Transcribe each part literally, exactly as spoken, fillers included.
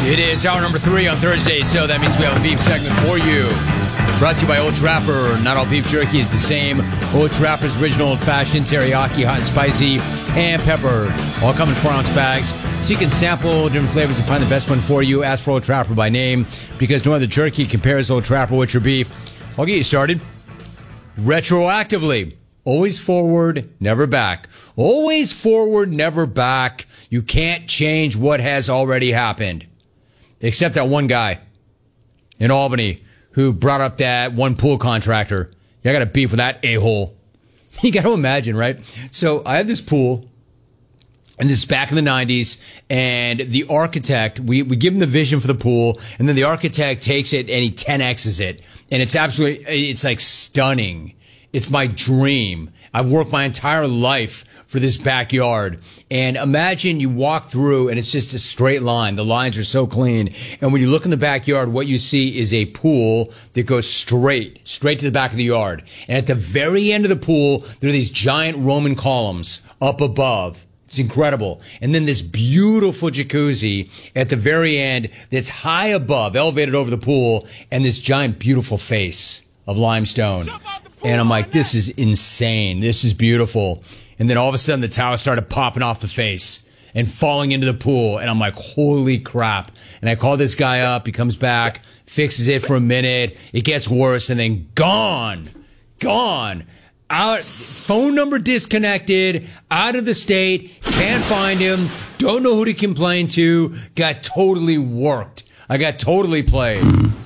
It is hour number three on Thursday, so that means we have a beef segment for you. Brought to you by Old Trapper. Not all beef jerky is the same. Old Trapper's original old-fashioned teriyaki, hot and spicy, and peppered. All come in four-ounce bags, so you can sample different flavors and find the best one for you. Ask for Old Trapper by name, because no other jerky compares Old Trapper with your beef. I'll get you started. Retroactively. Always forward, never back. Always forward, never back. You can't change what has already happened. Except that one guy in Albany who brought up that one pool contractor. Yeah, I got a beef with that a-hole. You got to imagine, right? So I have this pool, and this is back in the nineties, and the architect, we, we give him the vision for the pool, and then the architect takes it and he ten X's it. And it's absolutely, it's like stunning. It's my dream. I've worked my entire life for this backyard. And imagine you walk through and it's just a straight line. The lines are so clean. And when you look in the backyard, what you see is a pool that goes straight, straight to the back of the yard. And at the very end of the pool, there are these giant Roman columns up above. It's incredible. And then this beautiful jacuzzi at the very end that's high above, elevated over the pool, and this giant beautiful face of limestone. And I'm like, this is insane. This is beautiful. And then all of a sudden the towel started popping off the face and falling into the pool. And I'm like, holy crap. And I call this guy up. He comes back, fixes it for a minute. It gets worse, and then gone. Gone. Out, phone number disconnected, out of the state, can't find him, don't know who to complain to, got totally worked. I got totally played.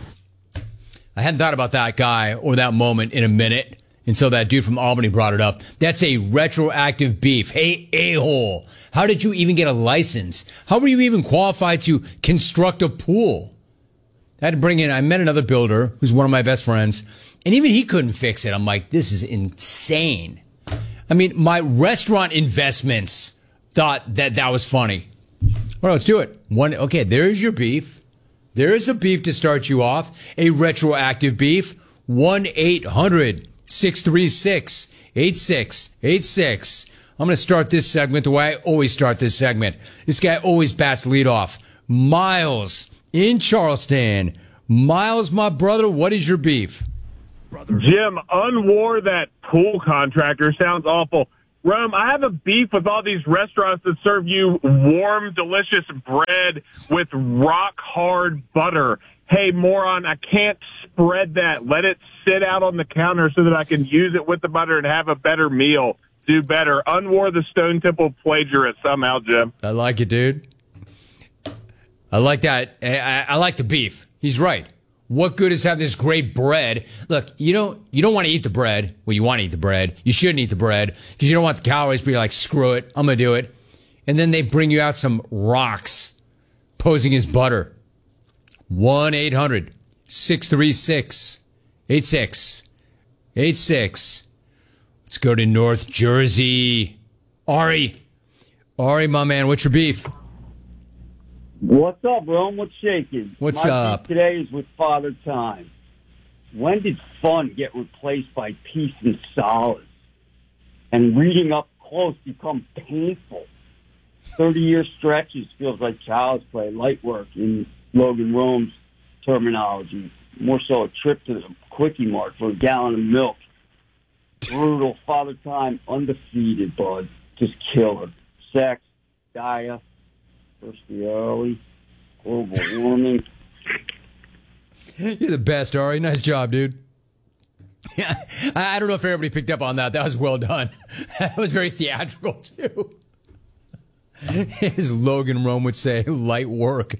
I hadn't thought about that guy or that moment in a minute until that dude from Albany brought it up. That's a retroactive beef. Hey, a-hole, how did you even get a license? How were you even qualified to construct a pool? I had to bring in, I met another builder who's one of my best friends, and even he couldn't fix it. I'm like, this is insane. I mean, my restaurant investments thought that that was funny. All right, let's do it. One, okay, there's your beef. There is a beef to start you off, a retroactive beef. one eight hundred six three six eight six eight six. I'm going to start this segment the way I always start this segment. This guy always bats lead off. Miles in Charleston. Miles, my brother, what is your beef? Jim, unwar that pool contractor. Sounds awful. Rome, I have a beef with all these restaurants that serve you warm, delicious bread with rock-hard butter. Hey, moron, I can't spread that. Let it sit out on the counter so that I can use it with the butter and have a better meal. Do better. Unwar the Stone Temple plagiarist somehow, Jim. I like it, dude. I like that. I, I, I like the beef. He's right. What good is having this great bread? Look, you don't you don't want to eat the bread. Well, you want to eat the bread. You shouldn't eat the bread because you don't want the calories, but you're like, screw it, I'm going to do it. And then they bring you out some rocks posing as butter. one eight hundred six three six eight six eight six. Let's go to North Jersey. Ari. Ari, my man, what's your beef? What's up, Rome? What's shaking? What's My up? beef today is with Father Time. When did fun get replaced by peace and solace? And reading up close become painful. thirty-year stretches feels like child's play, light work in Logan Rome's terminology. More so a trip to the Quickie Mart for a gallon of milk. Brutal. Father Time, undefeated, bud. Just killer. Sex, Gaia, first the early, global warming. You're the best, Ari. Nice job, dude. Yeah, I don't know if everybody picked up on that. That was well done. That was very theatrical, too. As Logan Rome would say, light work.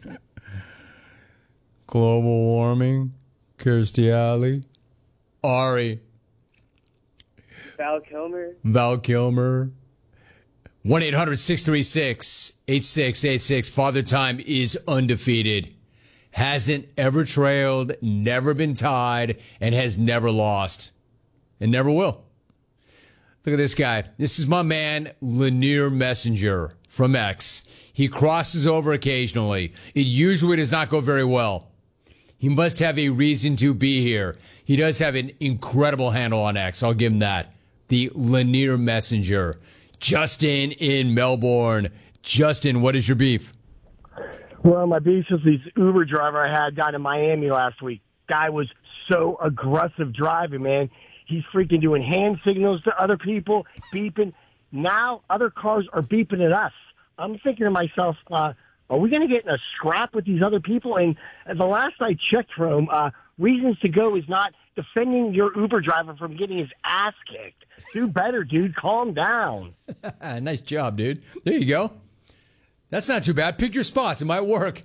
Global warming, Kirstie Alley, Ari. Val Kilmer. Val Kilmer. one eight hundred six three six eight six eight six. Father Time is undefeated. Hasn't ever trailed, never been tied, and has never lost. And never will. Look at this guy. This is my man, Lanier Messenger from X. He crosses over occasionally. It usually does not go very well. He must have a reason to be here. He does have an incredible handle on X. I'll give him that. The Lanier Messenger. Justin in Melbourne. Justin, what is your beef? Well, my beef is this Uber driver I had down in Miami last week. Guy was so aggressive driving, man. He's freaking doing hand signals to other people, beeping. Now other cars are beeping at us. I'm thinking to myself, uh, are we going to get in a scrap with these other people? And the last I checked from uh, Reasons to Go is not defending your Uber driver from getting his ass kicked. Do better, dude. Calm down. Nice job, dude. There you go. That's not too bad. Pick your spots. It might work.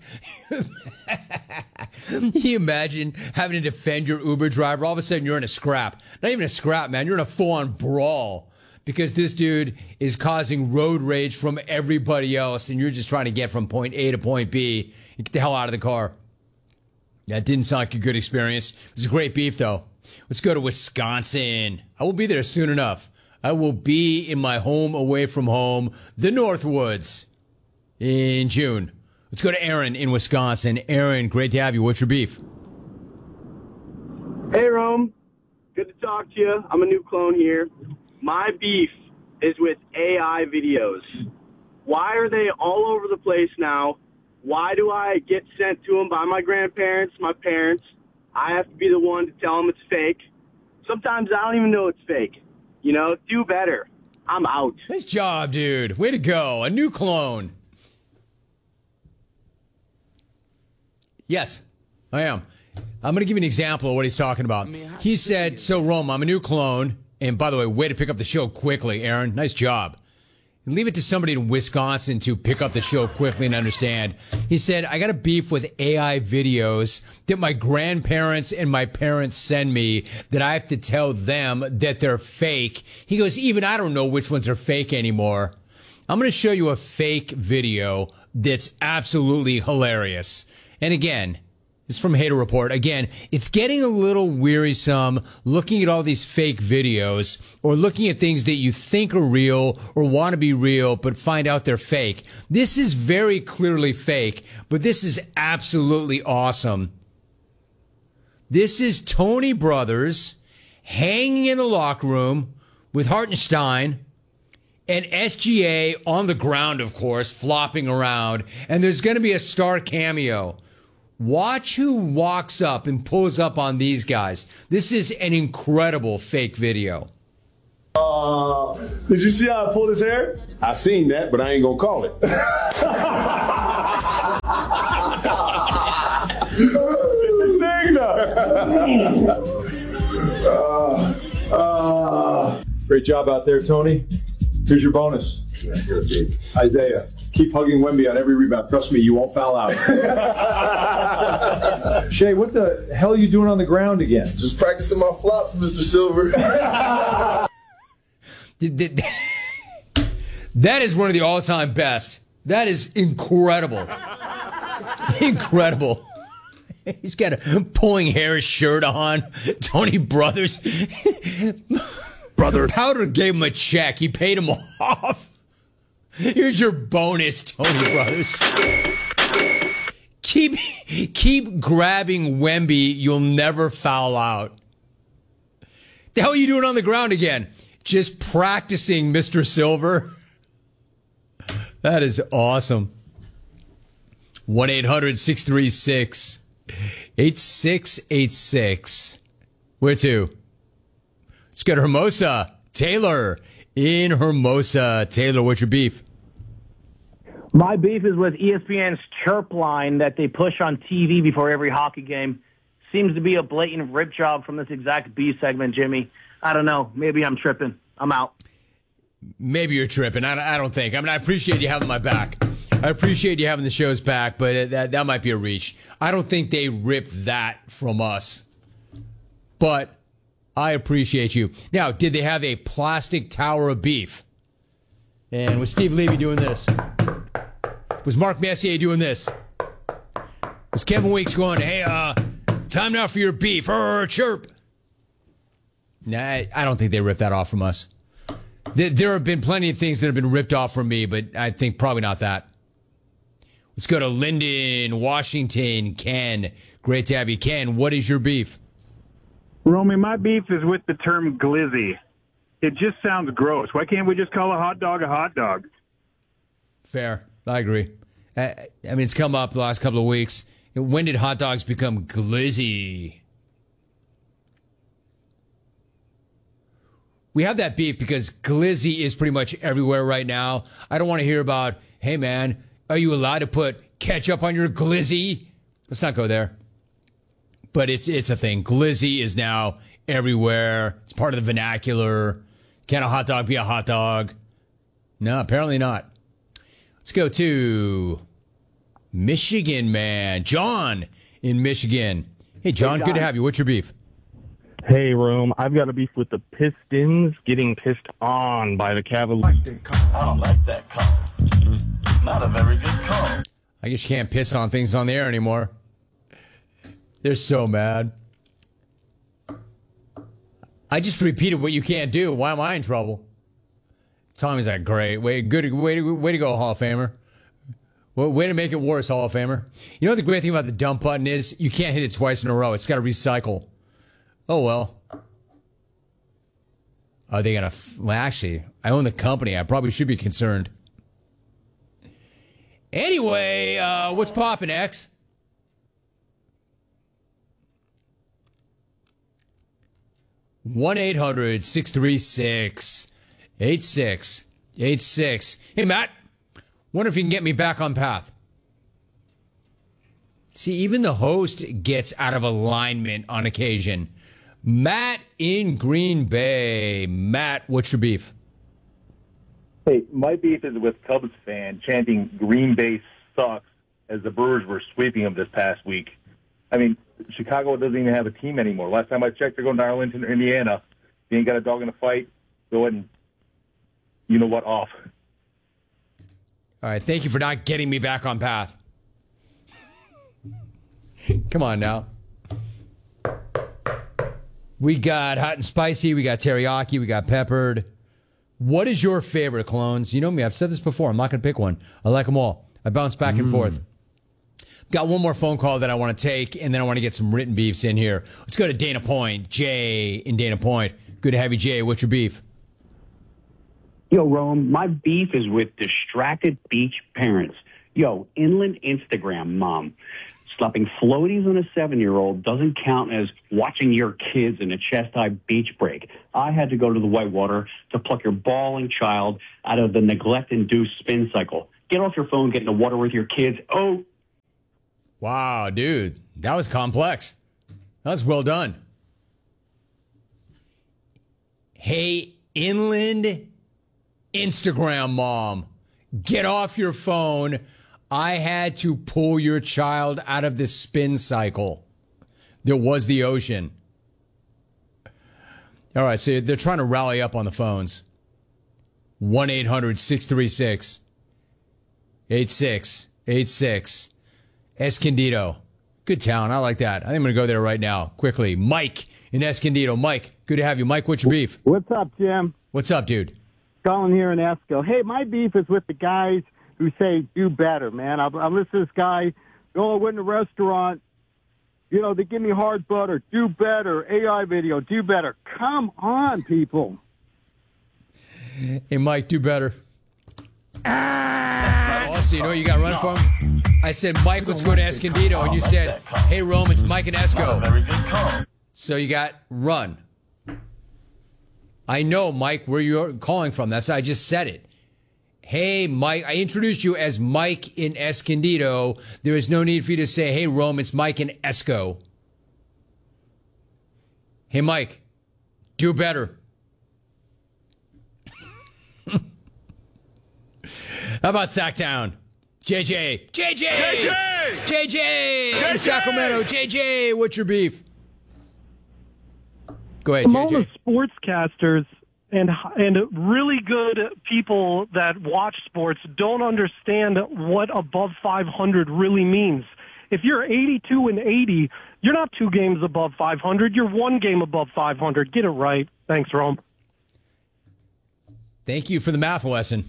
Can you imagine having to defend your Uber driver? All of a sudden, you're in a scrap. Not even a scrap, man. You're in a full-on brawl because this dude is causing road rage from everybody else, and you're just trying to get from point A to point B and get the hell out of the car. That didn't sound like a good experience. It was a great beef, though. Let's go to Wisconsin. I will be there soon enough. I will be in my home away from home, the Northwoods, in June. Let's go to Aaron in Wisconsin. Aaron, great to have you. What's your beef? Hey, Rome. Good to talk to you. I'm a new clone here. My beef is with A I videos. Why are they all over the place now? Why do I get sent to them by my grandparents, my parents? I have to be the one to tell them it's fake. Sometimes I don't even know it's fake. You know, do better. I'm out. Nice job, dude. Way to go. A new clone. Yes, I am. I'm going to give you an example of what he's talking about. He said, so, Rome, I'm a new clone. And by the way, way to pick up the show quickly, Aaron. Nice job. And leave it to somebody in Wisconsin to pick up the show quickly and understand. He said, I got a beef with A I videos that my grandparents and my parents send me that I have to tell them that they're fake. He goes, even I don't know which ones are fake anymore. I'm going to show you a fake video that's absolutely hilarious. And again, it's from Hater Report. Again, it's getting a little wearisome looking at all these fake videos or looking at things that you think are real or want to be real but find out they're fake. This is very clearly fake, but this is absolutely awesome. This is Tony Brothers hanging in the locker room with Hartenstein and S G A on the ground, of course, flopping around. And there's going to be a star cameo. Watch who walks up and pulls up on these guys. This is an incredible fake video. Uh, did you see how I pulled his hair? I seen that, but I ain't gonna call it. uh, uh, Great job out there, Tony. Here's your bonus. Isaiah, keep hugging Wemby on every rebound. Trust me, you won't foul out. Shay, what the hell are you doing on the ground again? Just practicing my flops, Mister Silver. That is one of the all-time best. That is incredible. Incredible. He's got a pulling hair shirt on. Tony Brothers. Brother. Powder gave him a check. He paid him off. Here's your bonus, Tony Brothers. Keep keep grabbing Wemby. You'll never foul out. The hell are you doing on the ground again? Just practicing, Mister Silver. That is awesome. one eight hundred six three six eight six eight six. Where to? Let's go to Hermosa. Taylor in Hermosa. Taylor, what's your beef? My beef is with E S P N's chirp line that they push on T V before every hockey game. Seems to be a blatant rip job from this exact B segment, Jimmy. I don't know. Maybe I'm tripping. I'm out. Maybe you're tripping. I, I don't think. I mean, I appreciate you having my back. I appreciate you having the show's back, but that, that might be a reach. I don't think they ripped that from us. But I appreciate you. Now, did they have a plastic tower of beef? And was Steve Levy doing this? Was Mark Messier doing this? Was Kevin Weeks going, hey, uh, time now for your beef, or chirp? Nah, I don't think they ripped that off from us. There have been plenty of things that have been ripped off from me, but I think probably not that. Let's go to Linden, Washington. Ken, great to have you. Ken, what is your beef? Romy, my beef is with the term glizzy. It just sounds gross. Why can't we just call a hot dog a hot dog? Fair. I agree. Uh, I mean, it's come up the last couple of weeks. When did hot dogs become glizzy? We have that beef because glizzy is pretty much everywhere right now. I don't want to hear about, hey, man, are you allowed to put ketchup on your glizzy? Let's not go there. But it's it's a thing. Glizzy is now everywhere. It's part of the vernacular. Can a hot dog be a hot dog? No, apparently not. Let's go to Michigan, man. John in Michigan. Hey, John, hey, John. Good to have you. What's your beef? Hey, Rome. I've got a beef with the Pistons getting pissed on by the Cavaliers. I don't like that call. Not a very good call. I guess you can't piss on things on the air anymore. They're so mad. I just repeated what you can't do. Why am I in trouble? Tommy's like, great. Way, good, way, to, way to go, Hall of Famer. Way to make it worse, Hall of Famer. You know what the great thing about the dump button is? You can't hit it twice in a row. It's got to recycle. Oh, well. Are they going to... Well, actually, I own the company. I probably should be concerned. Anyway, uh, what's poppin', X? one eight hundred six three six eight six eight six. Hey, Matt. Wonder if you can get me back on path. See, even the host gets out of alignment on occasion. Matt in Green Bay. Matt, what's your beef? Hey, my beef is with Cubs fan chanting Green Bay sucks as the Brewers were sweeping them this past week. I mean, Chicago doesn't even have a team anymore. Last time I checked, they're going to Arlington, Indiana. If you ain't got a dog in a fight, go ahead and, you know what, off. All right, thank you for not getting me back on path. Come on now. We got hot and spicy. We got teriyaki. We got peppered. What is your favorite, Clones? You know me. I've said this before. I'm not going to pick one. I like them all. I bounce back and mm. forth. Got one more phone call that I want to take, and then I want to get some written beefs in here. Let's go to Dana Point. Jay in Dana Point. Good to have you, Jay. What's your beef? Yo, Rome, my beef is with distracted beach parents. Yo, inland Instagram mom. Slapping floaties on a seven-year-old doesn't count as watching your kids in a chest-high beach break. I had to go to the whitewater to pluck your bawling child out of the neglect-induced spin cycle. Get off your phone, get in the water with your kids. Oh. Wow, dude. That was complex. That was well done. Hey, inland Instagram mom, get off your phone. I had to pull your child out of the spin cycle. There was the ocean. All right, so they're trying to rally up on the phones. one eight hundred six three six eight six eight six. Escondido. Good town. I like that. I think I'm going to go there right now. Quickly. Mike in Escondido. Mike, good to have you. Mike, what's your beef? What's up, Jim? What's up, dude? Colin here in Esco. Hey, my beef is with the guys who say, do better, man. I'm, I'm listening to this guy, oh, I went in a restaurant, you know, they give me hard butter, do better, A I video, do better. Come on, people. Hey, Mike, do better. Ah! Also, you know what you got to run from? I said, Mike, let's go to Escondido. And you said, hey, Rome, it's Mike and Esco. So you got run. I know, Mike, where you're calling from. That's I just said it. Hey, Mike, I introduced you as Mike in Escondido. There is no need for you to say, hey, Rome, it's Mike in Esco. Hey, Mike, do better. How about Sacktown? J J. J J. J J. J J. In Sacramento. J J, what's your beef? Go ahead, J J. Among the sportscasters and and really good people that watch sports don't understand what above five hundred really means. If you're eighty-two and eighty, you're not two games above five hundred. You're one game above five hundred. Get it right. Thanks, Rome. Thank you for the math lesson.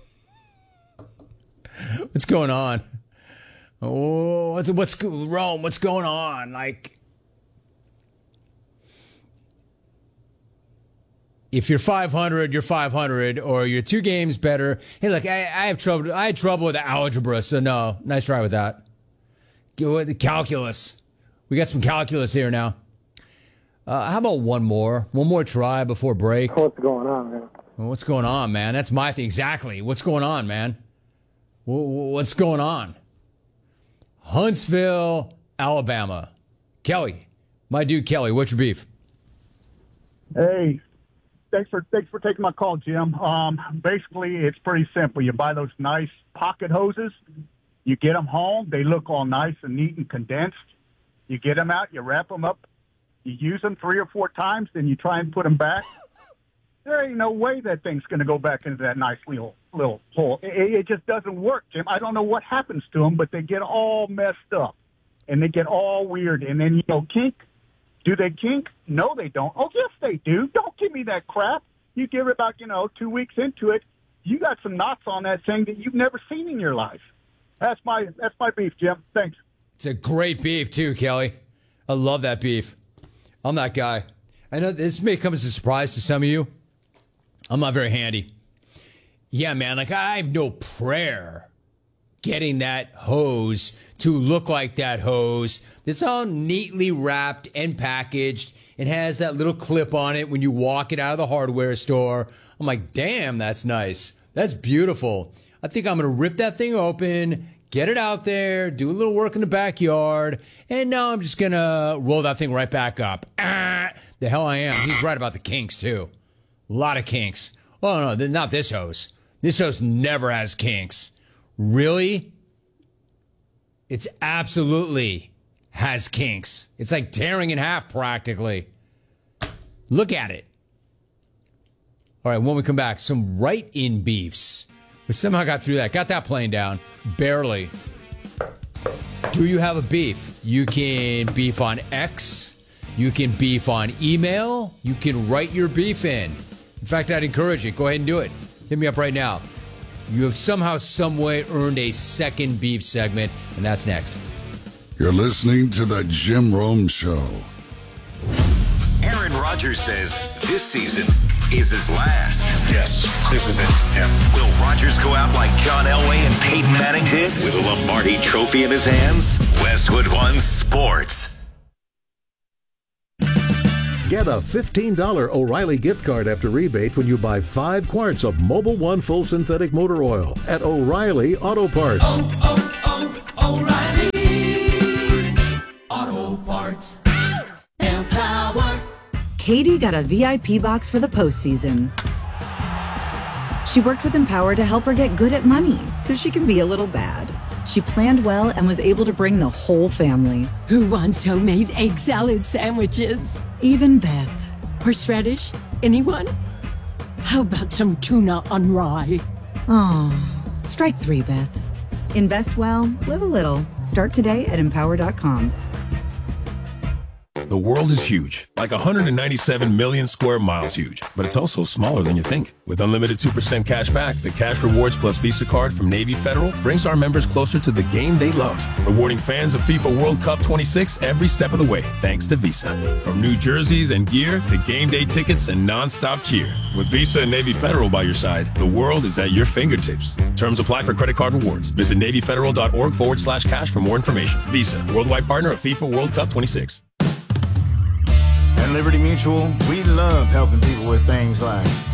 What's going on? Oh, what's, what's Rome? What's going on? Like, if you're five hundred, you're five hundred, or you're two games better. Hey, look, I, I have trouble. I had trouble with algebra, so no, nice try with that. Go with the calculus. We got some calculus here now. Uh, how about one more? One more try before break. What's going on, man? Well, what's going on, man? That's my thing. Exactly. What's going on, man? What's going on? Huntsville, Alabama. Kelly, my dude Kelly, what's your beef? Hey, thanks for thanks for taking my call, Jim. Um, basically, it's pretty simple. You buy those nice pocket hoses. You get them home. They look all nice and neat and condensed. You get them out. You wrap them up. You use them three or four times. Then you try and put them back. There ain't no way that thing's going to go back into that nice little little hole. It, it just doesn't work, Jim. I don't know what happens to them, but they get all messed up. And they get all weird. And then, you know, kink. Do they kink? No, they don't. Oh, yes, they do. Don't give me that crap. You give it about, you know, two weeks into it, you got some knots on that thing that you've never seen in your life. That's my that's my beef, Jim. Thanks. It's a great beef, too, Kelly. I love that beef. I'm that guy. I know this may come as a surprise to some of you. I'm not very handy. Yeah, man, like I have no prayer getting that hose to look like that hose that's all neatly wrapped and packaged and has that little clip on it when you walk it out of the hardware store. I'm like, damn, that's nice. That's beautiful. I think I'm going to rip that thing open, get it out there, do a little work in the backyard, and now I'm just going to roll that thing right back up. Ah, the hell I am. He's right about the kinks, too. A lot of kinks. Oh, no, not this hose. This hose never has kinks. Really? It's absolutely has kinks. It's like tearing in half practically. Look at it. All right, when we come back, some write-in beefs. We somehow got through that. Got that plane down. Barely. Do you have a beef? You can beef on X. You can beef on email. You can write your beef in. In fact, I'd encourage you. Go ahead and do it. Hit me up right now. You have somehow, some way earned a second beef segment, and that's next. You're listening to The Jim Rome Show. Aaron Rodgers says this season is his last. Yes, this is it. Yeah. Will Rodgers go out like John Elway and Peyton Manning did with a Lombardi trophy in his hands? Westwood One Sports. Get a fifteen dollars O'Reilly gift card after rebate when you buy five quarts of Mobil One Full Synthetic Motor Oil at O'Reilly Auto Parts. Oh, oh, oh, O'Reilly Auto Parts. Empower. Katie got a V I P box for the postseason. She worked with Empower to help her get good at money so she can be a little bad. She planned well and was able to bring the whole family. Who wants homemade egg salad sandwiches? Even Beth. Horseradish? Anyone? How about some tuna on rye? Oh, strike three, Beth. Invest well, live a little. Start today at empower dot com. The world is huge, like one hundred ninety-seven million square miles huge, but it's also smaller than you think. With unlimited two percent cash back, the Cash Rewards Plus Visa card from Navy Federal brings our members closer to the game they love, rewarding fans of FIFA World Cup twenty-six every step of the way, thanks to Visa. From new jerseys and gear to game day tickets and non-stop cheer. With Visa and Navy Federal by your side, the world is at your fingertips. Terms apply for credit card rewards. Visit NavyFederal.org forward slash cash for more information. Visa, worldwide partner of FIFA World Cup twenty-six. At Liberty Mutual, we love helping people with things like